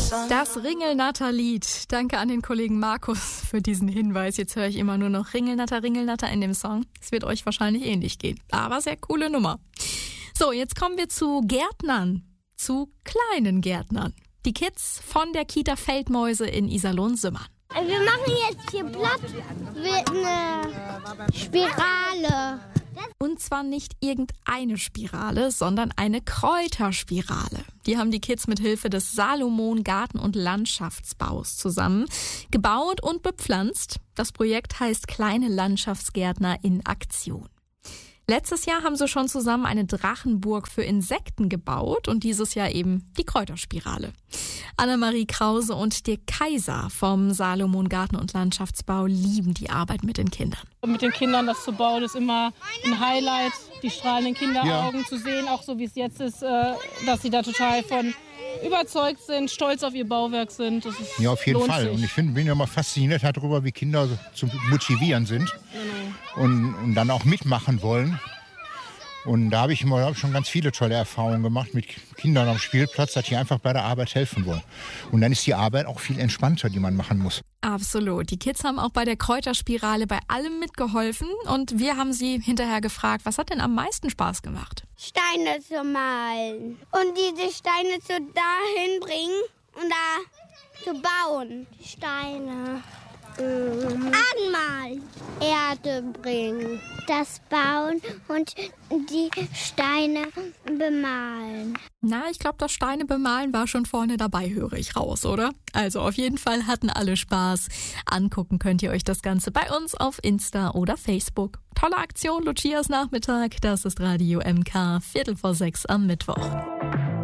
Das Ringelnatter-Lied. Danke an den Kollegen Markus für diesen Hinweis. Jetzt höre ich immer nur noch Ringelnatter, Ringelnatter in dem Song. Es wird euch wahrscheinlich ähnlich gehen. Aber sehr coole Nummer. So, jetzt kommen wir zu Gärtnern. Zu kleinen Gärtnern. Die Kids von der Kita Feldmäuse in Iserlohn-Simmern. Wir machen jetzt hier Platz für eine Spirale. Und zwar nicht irgendeine Spirale, sondern eine Kräuterspirale. Die haben die Kids mit Hilfe des Salomon Garten- und Landschaftsbaus zusammen gebaut und bepflanzt. Das Projekt heißt Kleine Landschaftsgärtner in Aktion. Letztes Jahr haben sie schon zusammen eine Drachenburg für Insekten gebaut und dieses Jahr eben die Kräuterspirale. Annemarie Krause und Dirk Kaiser vom Salomon Garten- und Landschaftsbau lieben die Arbeit mit den Kindern. Mit den Kindern das zu bauen, ist immer ein Highlight, die strahlenden Kinderaugen zu sehen, auch so wie es jetzt ist, dass sie da total von überzeugt sind, stolz auf ihr Bauwerk sind. Das ist, ja, auf jeden Fall. Und ich bin ja immer fasziniert darüber, wie Kinder zu motivieren sind und dann auch mitmachen wollen. Und da habe ich schon ganz viele tolle Erfahrungen gemacht mit Kindern am Spielplatz, dass die einfach bei der Arbeit helfen wollen. Und dann ist die Arbeit auch viel entspannter, die man machen muss. Absolut. Die Kids haben auch bei der Kräuterspirale bei allem mitgeholfen. Und wir haben sie hinterher gefragt, was hat denn am meisten Spaß gemacht? Steine zu malen. Und diese Steine dahin bringen und da zu bauen. Steine. Anmalen. Erde bringen. Das bauen und die Steine bemalen. Na, ich glaube, das Steine bemalen war schon vorne dabei, höre ich raus, oder? Also auf jeden Fall hatten alle Spaß. Angucken könnt ihr euch das Ganze bei uns auf Insta oder Facebook. Tolle Aktion, Lucias Nachmittag. Das ist Radio MK, 5:45 am Mittwoch.